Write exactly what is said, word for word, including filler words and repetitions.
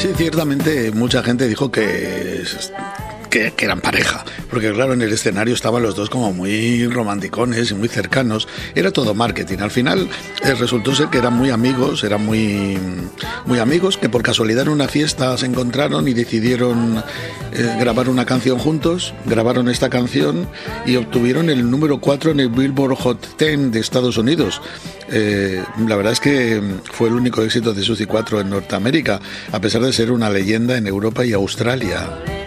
Sí, ciertamente mucha gente dijo que, que, que eran pareja, porque claro, en el escenario estaban los dos como muy romanticones y muy cercanos. Era todo marketing. Al final eh, resultó ser que eran muy amigos, eran muy, muy amigos, que por casualidad en una fiesta se encontraron y decidieron eh, grabar una canción juntos. Grabaron esta canción y obtuvieron el número cuatro en el Billboard Hot diez de Estados Unidos. Eh, la verdad es que fue el único éxito de Suzy cuatro en Norteamérica, a pesar de ser una leyenda en Europa y Australia.